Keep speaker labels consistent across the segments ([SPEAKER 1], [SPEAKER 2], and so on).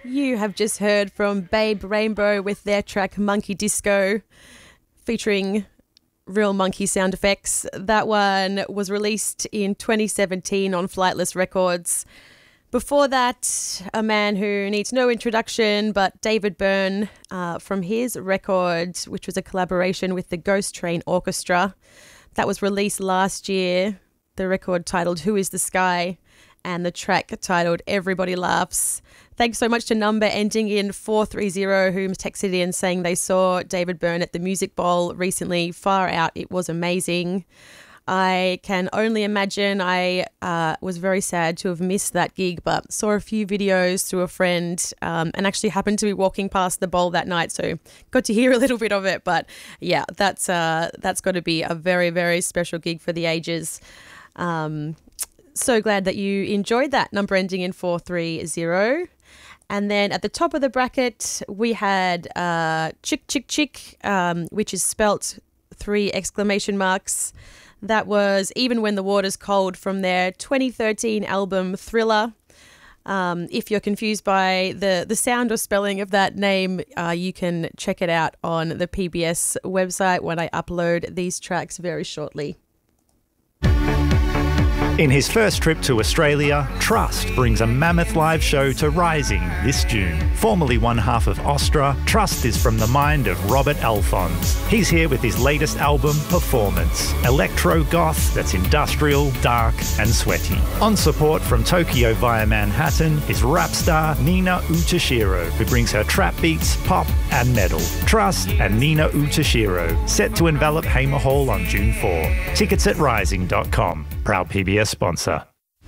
[SPEAKER 1] You have just heard from Babe Rainbow with their track Monkey Disco, featuring real monkey sound effects. That one was released in 2017 on Flightless Records. Before that, a man who needs no introduction, but David Byrne from his record, which was a collaboration with the Ghost Train Orchestra. That was released last year. The record titled Who is the Sky and the track titled Everybody Laughs. Thanks so much to number ending in 430 who texted in saying they saw David Byrne at the Music Bowl recently. Far out, it was amazing. I can only imagine. I was very sad to have missed that gig, but saw a few videos through a friend and actually happened to be walking past the bowl that night, so got to hear a little bit of it. But yeah, that's got to be a very, very special gig for the ages. So glad that you enjoyed that, number ending in 430. And then at the top of the bracket, we had Chick Chick Chick, which is spelt 3 exclamation marks. That was Even When the Water's Cold from their 2013 album Thriller. If you're confused by the sound or spelling of that name, you can check it out on the PBS website when I upload these tracks very shortly.
[SPEAKER 2] In his first trip to Australia, Trust brings a mammoth live show to Rising this June. Formerly one half of Ostra, Trust is from the mind of Robert Alphonse. He's here with his latest album, Performance. Electro-goth that's industrial, dark and sweaty. On support from Tokyo via Manhattan is rap star Nina Utashiro, who brings her trap beats, pop and metal. Trust and Nina Utashiro, set to envelop Hamer Hall on June 4. Tickets at rising.com. Proud PBS sponsor.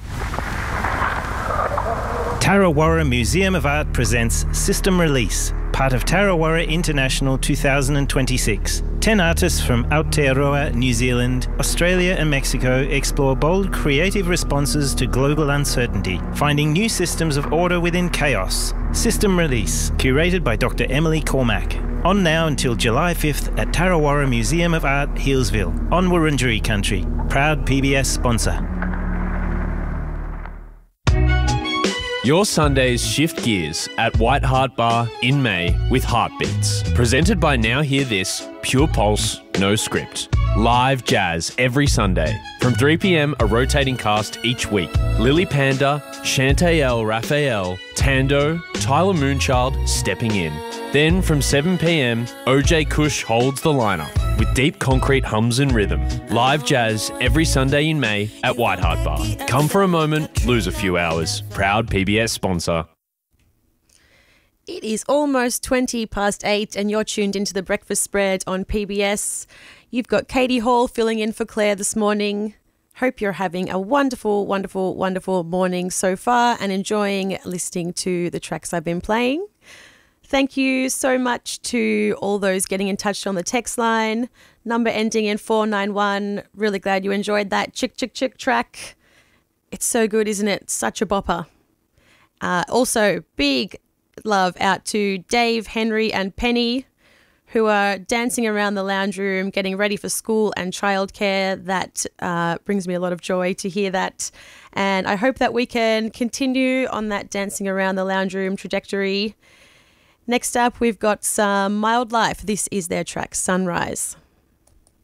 [SPEAKER 3] Tarawara Museum of Art presents System Release, part of Tarawara International 2026. 10 artists from Aotearoa, New Zealand, Australia and Mexico explore bold creative responses to global uncertainty, finding new systems of order within chaos. System Release, curated by Dr. Emily Cormack. On now until July 5th at Tarawara Museum of Art, Healesville, on Wurundjeri country. Proud PBS sponsor.
[SPEAKER 4] Your Sundays shift gears at White Hart Bar in May with Heartbeats. Presented by Now Hear This, Pure Pulse, No Script. Live jazz every Sunday. From 3 p.m, a rotating cast each week. Lily Panda, Chantael Raphael, Tando, Tyler Moonchild stepping in. Then from 7 p.m, OJ Kush holds the lineup with deep concrete hums and rhythm. Live jazz every Sunday in May at White Hart Bar. Come for a moment, lose a few hours. Proud PBS sponsor.
[SPEAKER 1] It is almost 20 past 8 and you're tuned into The Breakfast Spread on PBS. You've got Katie Hall filling in for Claire this morning. Hope you're having a wonderful, wonderful, wonderful morning so far and enjoying listening to the tracks I've been playing. Thank you so much to all those getting in touch on the text line. Number ending in 491. Really glad you enjoyed that Chick Chick Chick track. It's so good, isn't it? Such a bopper. Also, big love out to Dave, Henry and Penny, who are dancing around the lounge room, getting ready for school and childcare. That brings me a lot of joy to hear that. And I hope that we can continue on that dancing around the lounge room trajectory. Next up, we've got some Mild Life. This is their track, Sunrise.